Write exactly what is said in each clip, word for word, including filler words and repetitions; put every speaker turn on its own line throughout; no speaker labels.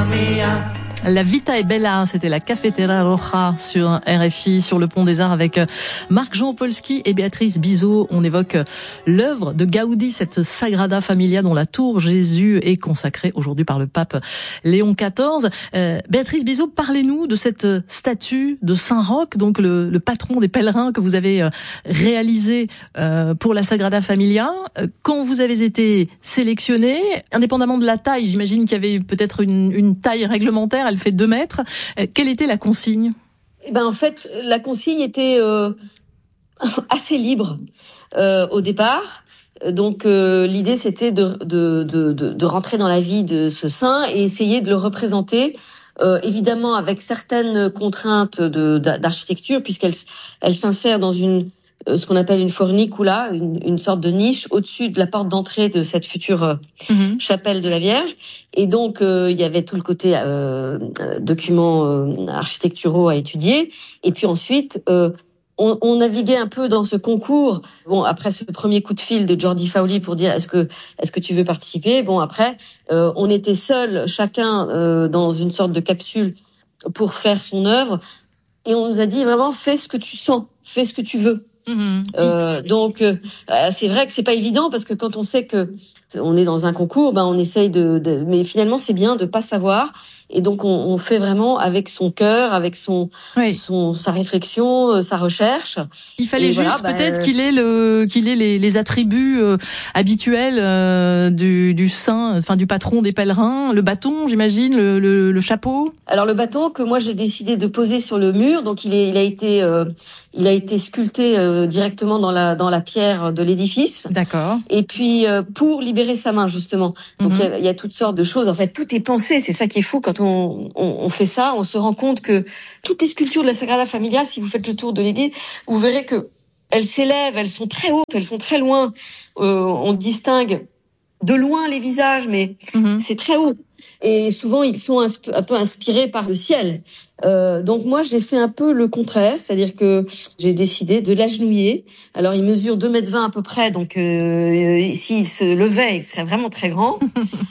mia.
La Vita è bella, c'était la Cafetera Roja sur R F I, sur le Pont des Arts avec Marc-Jean Opolski et Béatrice Bizot. On évoque l'œuvre de Gaudi, cette Sagrada Familia dont la tour Jésus est consacrée aujourd'hui par le pape Léon quatorze. Euh, Béatrice Bizot, parlez-nous de cette statue de Saint-Roch, donc le, le patron des pèlerins que vous avez réalisé euh, pour la Sagrada Familia. Quand vous avez été sélectionné, indépendamment de la taille, j'imagine qu'il y avait peut-être une, une taille réglementaire, elle fait deux mètres. Quelle était la consigne ?
Eh ben, en fait, la consigne était euh, assez libre euh, au départ. Donc, euh, l'idée, c'était de, de, de, de, de rentrer dans la vie de ce saint et essayer de le représenter, euh, évidemment avec certaines contraintes de, d'architecture, puisqu'elle elle s'insère dans une ce qu'on appelle une fornicula, une, une sorte de niche au-dessus de la porte d'entrée de cette future euh, mmh. chapelle de la Vierge. Et donc, euh, il y avait tout le côté euh, documents euh, architecturaux à étudier. Et puis ensuite, euh, on, on naviguait un peu dans ce concours. Bon, après ce premier coup de fil de Jordi Fowley pour dire est-ce que est-ce que tu veux participer. Bon, après, euh, on était seuls, chacun euh, dans une sorte de capsule pour faire son œuvre. Et on nous a dit vraiment fais ce que tu sens, fais ce que tu veux. Mmh. Euh, donc euh, c'est vrai que c'est pas évident parce que quand on sait que on est dans un concours, ben on essaye de, de mais finalement c'est bien de pas savoir et donc on, on fait vraiment avec son cœur, avec son, oui. son sa réflexion, sa recherche.
Il fallait
et
juste
voilà, ben,
peut-être qu'il ait le qu'il ait les, les attributs euh, habituels euh, du du saint, enfin du patron des pèlerins, le bâton, j'imagine, le, le, le chapeau.
Alors le bâton que moi j'ai décidé de poser sur le mur, donc il est il a été euh, il a été sculpté euh, directement dans la dans la pierre de l'édifice.
D'accord.
Et puis euh, pour libérer sa main justement. Donc il mm-hmm. y, y a toutes sortes de choses. En fait, tout est pensé. C'est ça qui est fou quand on, on on fait ça. On se rend compte que toutes les sculptures de la Sagrada Familia, si vous faites le tour de l'église, vous verrez que elles s'élèvent, elles sont très hautes, elles sont très loin. Euh, on distingue de loin les visages, mais mm-hmm. c'est très haut. Et souvent, ils sont un peu inspirés par le ciel. Euh, donc moi, j'ai fait un peu le contraire, c'est-à-dire que j'ai décidé de l'agenouiller. Alors, il mesure deux mètres vingt à peu près, donc euh, s'il se levait, il serait vraiment très grand.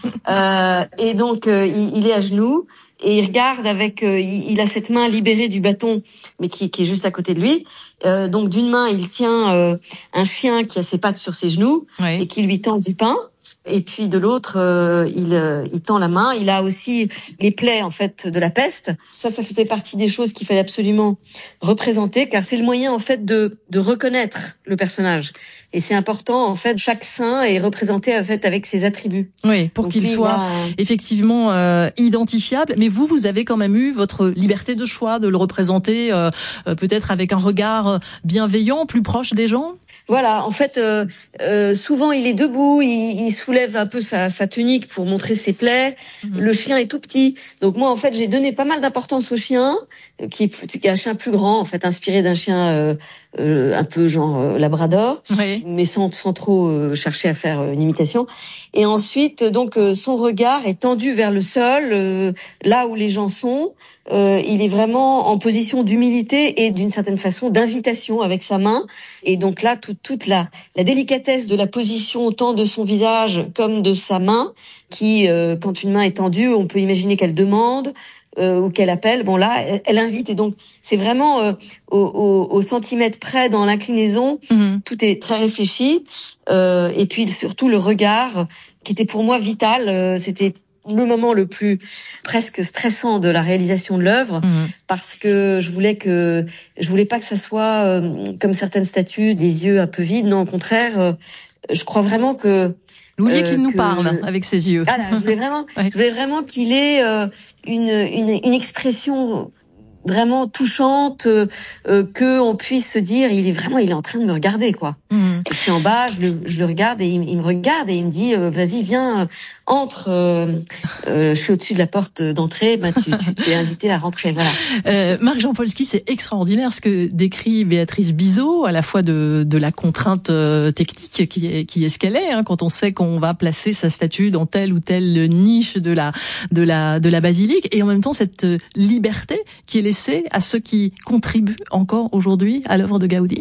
euh, et donc, euh, il, il est à genoux et il regarde avec... Euh, il, il a cette main libérée du bâton, mais qui, qui est juste à côté de lui. Euh, donc, d'une main, il tient euh, un chien qui a ses pattes sur ses genoux oui. et qui lui tend du pain. Et puis de l'autre, euh, il, euh, il tend la main. Il a aussi les plaies en fait de la peste. Ça, ça faisait partie des choses qu'il fallait absolument représenter, car c'est le moyen en fait de, de reconnaître le personnage. Et c'est important en fait. Chaque saint est représenté en fait avec ses attributs.
Oui, pour
Donc,
qu'il soit
a...
effectivement euh, identifiable. Mais vous, vous avez quand même eu votre liberté de choix de le représenter, euh, peut-être avec un regard bienveillant, plus proche des gens.
Voilà, en fait, euh, euh, souvent il est debout, il, il soulève un peu sa, sa tunique pour montrer ses plaies. Mmh. Le chien est tout petit, donc moi en fait j'ai donné pas mal d'importance au chien, qui est, qui est un chien plus grand, en fait inspiré d'un chien euh, euh, un peu genre euh, labrador, oui. mais sans, sans trop euh, chercher à faire euh, une imitation. Et ensuite, donc euh, son regard est tendu vers le sol, euh, là où les gens sont. Euh, il est vraiment en position d'humilité et d'une certaine façon d'invitation avec sa main. Et donc là, tout, toute la, la délicatesse de la position, autant de son visage comme de sa main, qui, euh, quand une main est tendue, on peut imaginer qu'elle demande euh, ou qu'elle appelle. Bon là, elle, elle invite. Et donc, c'est vraiment euh, au, au, au centimètre près dans l'inclinaison. Mm-hmm. Tout est très réfléchi. Euh, et puis surtout le regard, qui était pour moi vital. Euh, c'était le moment le plus presque stressant de la réalisation de l'œuvre, mmh. parce que je voulais que je voulais pas que ça soit euh, comme certaines statues, des yeux un peu vides. Non, au contraire, euh, je crois vraiment que
vous vouliez euh, qu'il nous que... parle avec ses yeux.
Voilà, je voulais vraiment, ouais. je voulais vraiment qu'il ait euh, une, une une expression vraiment touchante, euh, euh, que on puisse se dire il est vraiment il est en train de me regarder quoi. Mmh. Je suis en bas, je le je le regarde et il, il me regarde et il me dit euh, vas-y viens euh, entre, euh, euh, je suis au-dessus de la porte d'entrée, bah tu, tu, tu es invité à rentrer voilà.
Euh, Marc-Jean Opolski, c'est extraordinaire ce que décrit Béatrice Bizot, à la fois de de la contrainte euh, technique qui est qui est ce qu'elle est hein, quand on sait qu'on va placer sa statue dans telle ou telle niche de la de la de la basilique et en même temps cette liberté qui est laissée à ceux qui contribuent encore aujourd'hui à l'œuvre de Gaudi.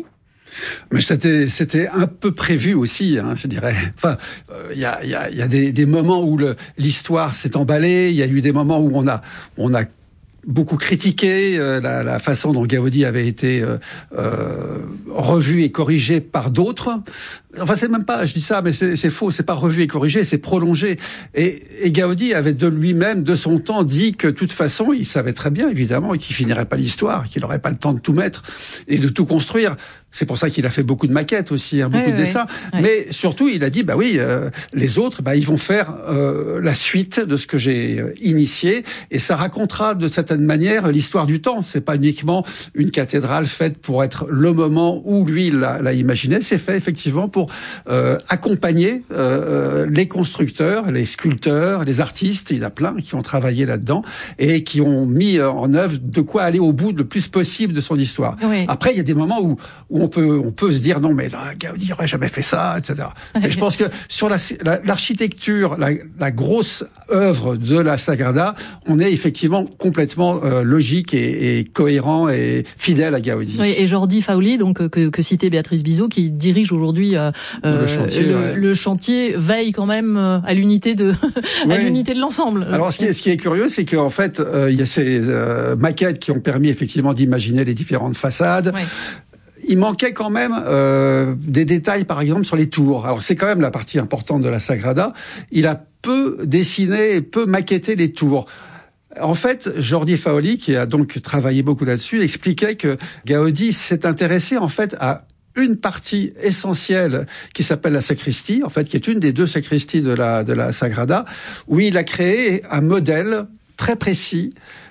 Mais c'était, c'était un peu prévu aussi, hein, je dirais. Enfin, il euh, y a, il y a, il y a des, des moments où le, l'histoire s'est emballée. Il y a eu des moments où on a, on a beaucoup critiqué euh, la, la façon dont Gaudi avait été euh, euh, revu et corrigé par d'autres. Enfin, c'est même pas, je dis ça, mais c'est, c'est faux. C'est pas revu et corrigé, c'est prolongé. Et, et Gaudi avait de lui-même, de son temps, dit que de toute façon, il savait très bien, évidemment, qu'il finirait pas l'histoire, qu'il n'aurait pas le temps de tout mettre et de tout construire. C'est pour ça qu'il a fait beaucoup de maquettes aussi, hein, beaucoup
oui,
de
oui,
dessins.
oui.
Mais surtout, il a dit, bah oui, euh, les autres, bah ils vont faire euh, la suite de ce que j'ai euh, initié, et ça racontera de certaine manière l'histoire du temps. C'est pas uniquement une cathédrale faite pour être le moment où lui l'a, l'a imaginé. C'est fait effectivement pour euh, accompagner euh, les constructeurs, les sculpteurs, les artistes. Il y en a plein qui ont travaillé là-dedans et qui ont mis en œuvre de quoi aller au bout le plus possible de son histoire.
Oui.
Après, il y a des moments où, où on peut on peut se dire non mais là, Gaudi n'aurait jamais fait ça, et cetera. Et je pense que sur la, la, l'architecture, la, la grosse œuvre de la Sagrada, on est effectivement complètement euh, logique et, et cohérent et fidèle à Gaudi.
Oui, et Jordi Fauli, donc que, que citait Béatrice Bizot, qui dirige aujourd'hui euh,
le, chantier,
le,
ouais.
le chantier, veille quand même à l'unité de à
ouais.
l'unité de l'ensemble.
Alors ce qui est, ce qui est curieux, c'est qu'en fait, euh, il y a ces euh, maquettes qui ont permis effectivement d'imaginer les différentes façades.
Ouais.
Il manquait quand même euh, des détails, par exemple, sur les tours. Alors, c'est quand même la partie importante de la Sagrada. Il a peu dessiné et peu maquetté les tours. En fait, Jordi Fauli, qui a donc travaillé beaucoup là-dessus, expliquait que Gaudi s'est intéressé, en fait, à une partie essentielle qui s'appelle la sacristie, en fait, qui est une des deux sacristies de la, de la Sagrada, où il a créé un modèle très précis,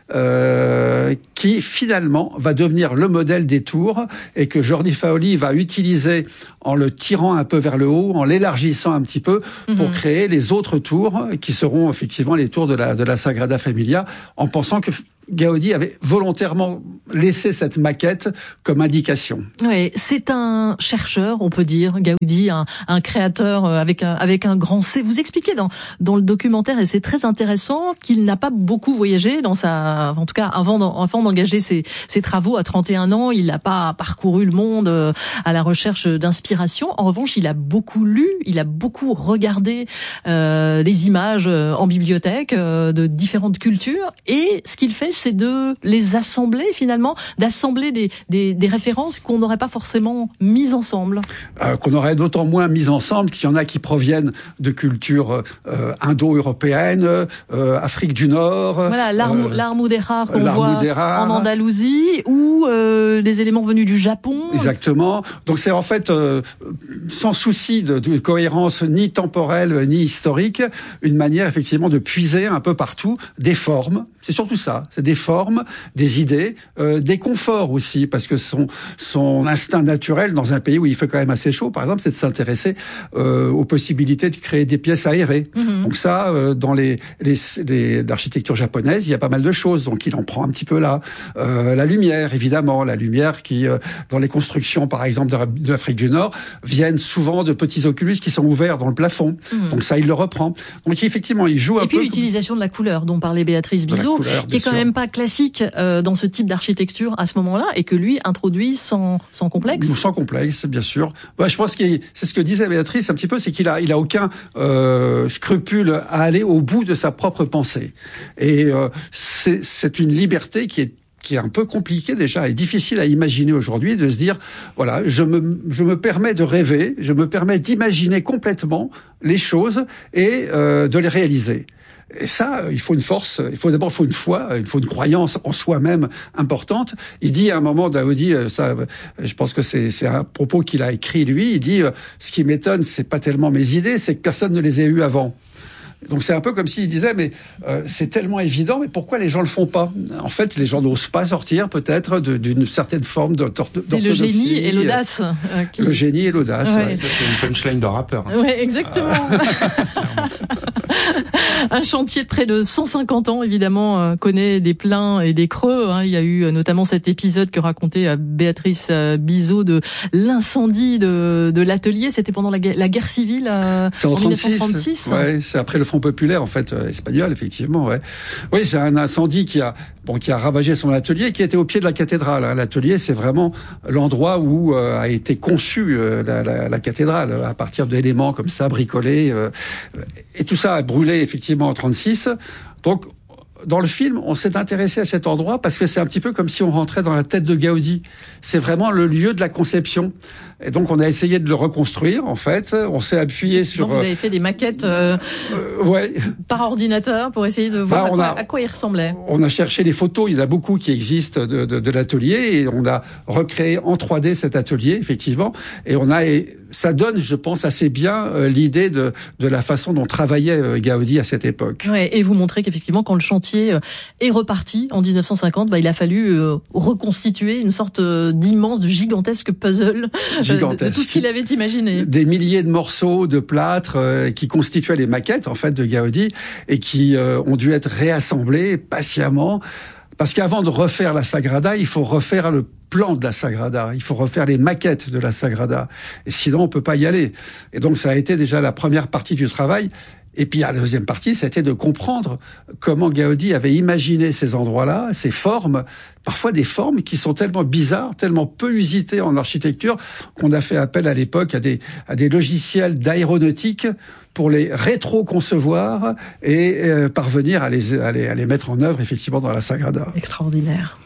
Euh, qui finalement va devenir le modèle des tours, et que Jordi Fauli va utiliser en le tirant un peu vers le haut, en l'élargissant un petit peu, pour mmh. créer les autres tours qui seront effectivement les tours de la, de la Sagrada Familia, en pensant que Gaudi avait volontairement laissé cette maquette comme indication.
Oui, c'est un chercheur, on peut dire, Gaudi, un, un créateur avec un, avec un grand C. Vous expliquez dans, dans le documentaire, et c'est très intéressant, qu'il n'a pas beaucoup voyagé dans sa, en tout cas, avant, avant d'engager ses, ses travaux à trente et un ans, il n'a pas parcouru le monde à la recherche d'inspiration. En revanche, il a beaucoup lu, il a beaucoup regardé euh, les images en bibliothèque euh, de différentes cultures, et ce qu'il fait, c'est de les assembler finalement, d'assembler des, des, des références qu'on n'aurait pas forcément mises ensemble. Euh,
qu'on aurait d'autant moins mises ensemble qu'il y en a qui proviennent de cultures euh, indo-européennes, euh, Afrique du Nord.
Voilà, l'arme, euh, l'armudéjar qu'on voit
rare.
en Andalousie, ou euh, des éléments venus du Japon.
Exactement. Donc c'est en fait, euh, sans souci de, de cohérence ni temporelle ni historique, une manière effectivement de puiser un peu partout des formes. C'est surtout ça, c'est des formes, des idées, euh, des conforts aussi, parce que son son instinct naturel dans un pays où il fait quand même assez chaud, par exemple, c'est de s'intéresser euh, aux possibilités de créer des pièces aérées. Mm-hmm. Donc ça, euh, dans les, les, les l'architecture japonaise, il y a pas mal de choses. Donc il en prend un petit peu là. Euh, la lumière, évidemment, la lumière qui, euh, dans les constructions, par exemple, de, de l'Afrique du Nord, viennent souvent de petits oculus qui sont ouverts dans le plafond. Mm-hmm. Donc ça, il le reprend. Donc effectivement, il joue un
peu. Et puis
peu
l'utilisation comme... de la couleur dont parlait Béatrice Bizot, couleur, qui est quand sûr. même pas classique euh, dans ce type d'architecture à ce moment-là, et que lui introduit sans sans complexe.
Sans complexe, bien sûr. Ouais, je pense que c'est ce que disait Béatrice un petit peu, c'est qu'il a il a aucun euh, scrupule à aller au bout de sa propre pensée. Et euh, c'est c'est une liberté qui est qui est un peu compliqué déjà et difficile à imaginer aujourd'hui, de se dire, voilà, je me, je me permets de rêver, je me permets d'imaginer complètement les choses et euh, de les réaliser. Et ça, il faut une force, il faut d'abord il faut une foi, il faut une croyance en soi-même importante. Il dit à un moment, Gaudi, ça, je pense que c'est, c'est un propos qu'il a écrit lui, il dit, ce qui m'étonne, c'est pas tellement mes idées, c'est que personne ne les ait eues avant. Donc c'est un peu comme s'il disait, mais euh, c'est tellement évident, mais pourquoi les gens le font pas? En fait, les gens n'osent pas sortir peut-être de, d'une certaine forme d'orthodoxie.
Le génie et l'audace.
Euh, qui... Le génie et l'audace.
Ouais. Ouais. Ça, c'est une punchline de rappeur.
Hein. Oui, exactement. Un chantier de près de cent cinquante ans, évidemment, euh, connaît des pleins et des creux. Hein. Il y a eu notamment cet épisode que racontait euh, Béatrice euh, Bizot de l'incendie de, de l'atelier. C'était pendant la, la guerre civile euh,
c'est en,
en dix-neuf cent trente-six.
Ouais, c'est après le Front populaire en fait euh, espagnol, effectivement. Ouais. Oui, c'est un incendie qui a bon qui a ravagé son atelier, qui était au pied de la cathédrale. Hein. L'atelier, c'est vraiment l'endroit où euh, a été conçue euh, la, la, la cathédrale, à partir d'éléments comme ça bricolés. Euh, et tout ça a brûlé effectivement en trente-six. Donc dans le film, on s'est intéressé à cet endroit parce que c'est un petit peu comme si on rentrait dans la tête de Gaudi. C'est vraiment le lieu de la conception. Et donc, on a essayé de le reconstruire, en fait. On s'est appuyé sur...
Donc, vous avez fait des maquettes euh,
euh, ouais.
par ordinateur pour essayer de voir bah, à, quoi, a, à quoi il ressemblait.
On a cherché les photos. Il y en a beaucoup qui existent de, de, de l'atelier. Et on a recréé en trois D cet atelier, effectivement. Et on a... Et ça donne, je pense, assez bien euh, l'idée de, de la façon dont travaillait euh, Gaudi à cette époque.
Ouais, et vous montrez qu'effectivement, quand le chantier euh, est reparti en dix-neuf cent cinquante, bah, il a fallu euh, reconstituer une sorte euh, d'immense, de gigantesque puzzle
gigantesque.
De, de tout ce qu'il avait imaginé.
Des milliers de morceaux de plâtre euh, qui constituaient les maquettes en fait de Gaudi et qui euh, ont dû être réassemblés patiemment. Parce qu'avant de refaire la Sagrada, il faut refaire le plan de la Sagrada, il faut refaire les maquettes de la Sagrada. Et sinon, on peut pas y aller. Et donc, ça a été déjà la première partie du travail. Et puis, la deuxième partie, c'était de comprendre comment Gaudi avait imaginé ces endroits-là, ces formes, parfois des formes qui sont tellement bizarres, tellement peu usitées en architecture, qu'on a fait appel à l'époque à des, à des logiciels d'aéronautique pour les rétro-concevoir et euh, parvenir à les, à, les, à les mettre en œuvre, effectivement, dans la Sagrada.
Extraordinaire.